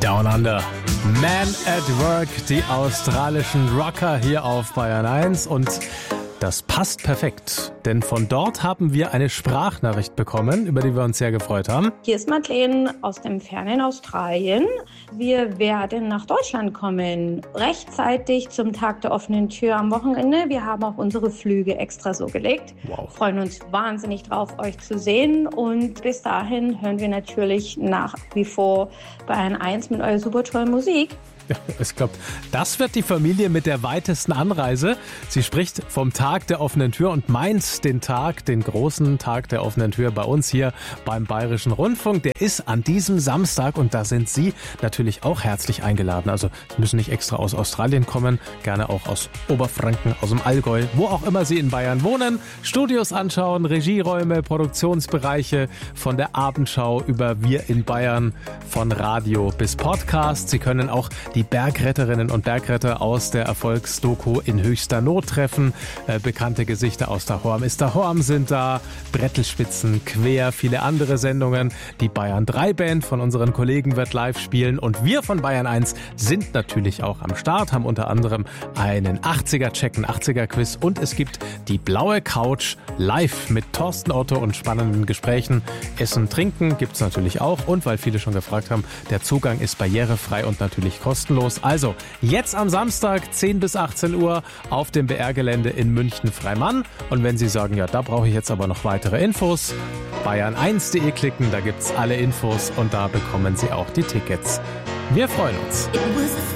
Down Under. Man at Work, die australischen Rocker hier auf Bayern 1 und das passt perfekt, denn von dort haben wir eine Sprachnachricht bekommen, über die wir uns sehr gefreut haben. Hier ist Madeleine aus dem fernen Australien. Wir werden nach Deutschland kommen, rechtzeitig zum Tag der offenen Tür am Wochenende. Wir haben auch unsere Flüge extra so gelegt. Wow. Freuen uns wahnsinnig drauf, euch zu sehen. Und bis dahin hören wir natürlich nach wie vor Bayern 1 mit eurer super tollen Musik. Ich glaube, das wird die Familie mit der weitesten Anreise. Sie spricht vom Tag der offenen Tür und meint den großen Tag der offenen Tür bei uns hier beim Bayerischen Rundfunk. Der ist an diesem Samstag und da sind Sie natürlich auch herzlich eingeladen. Also Sie müssen nicht extra aus Australien kommen, gerne auch aus Oberfranken, aus dem Allgäu, wo auch immer Sie in Bayern wohnen. Studios anschauen, Regieräume, Produktionsbereiche, von der Abendschau über Wir in Bayern, von Radio bis Podcast. Sie können auch die Bergretterinnen und Bergretter aus der Erfolgsdoku In höchster Not treffen. Bekannte Gesichter aus der Horm ist der Horm sind da, Brettelspitzen, Quer, viele andere Sendungen. Die Bayern 3 Band von unseren Kollegen wird live spielen und wir von Bayern 1 sind natürlich auch am Start, haben unter anderem einen 80er-Check, ein 80er-Quiz und es gibt die blaue Couch live mit Thorsten Otto und spannenden Gesprächen. Essen, Trinken gibt's natürlich auch und weil viele schon gefragt haben, der Zugang ist barrierefrei und natürlich kostenlos. Also, jetzt am Samstag 10 bis 18 Uhr auf dem BR-Gelände in München-Freimann. Und wenn Sie sagen, ja, da brauche ich jetzt aber noch weitere Infos, bayern1.de klicken, da gibt's alle Infos und da bekommen Sie auch die Tickets. Wir freuen uns.